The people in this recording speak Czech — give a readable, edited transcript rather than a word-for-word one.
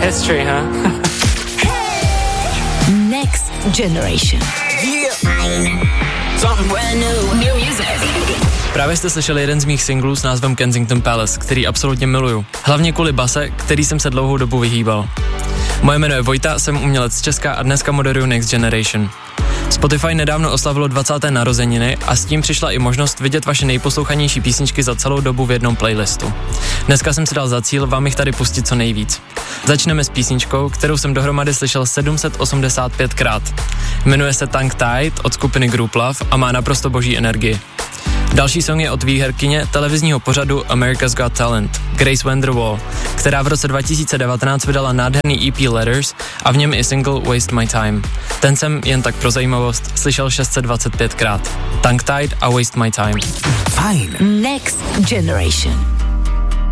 History, huh? Next Generation. New music. Právě jste slyšeli jeden z mých singlů s názvem Kensington Palace, který absolutně miluju. Hlavně kvůli base, který jsem se dlouhou dobu vyhýbal. Moje jméno je Vojta, jsem umělec z Česka a dneska moderuju Next Generation. Spotify nedávno oslavilo 20. narozeniny a s tím přišla i možnost vidět vaše nejposlouchanější písničky za celou dobu v jednom playlistu. Dneska jsem si dal za cíl vám jich tady pustit co nejvíc. Začneme s písničkou, kterou jsem dohromady slyšel 785krát. Jmenuje se Tongue Tied od skupiny Group Love a má naprosto boží energii. Další song je od výherkyně televizního pořadu America's Got Talent, Grace Vanderwall, která v roce 2019 vydala nádherný EP Letters a v něm i single Waste My Time. Ten jsem jen tak pro zajímavost slyšel 625krát. Tongue Tied a Waste My Time. Fajn. Next Generation.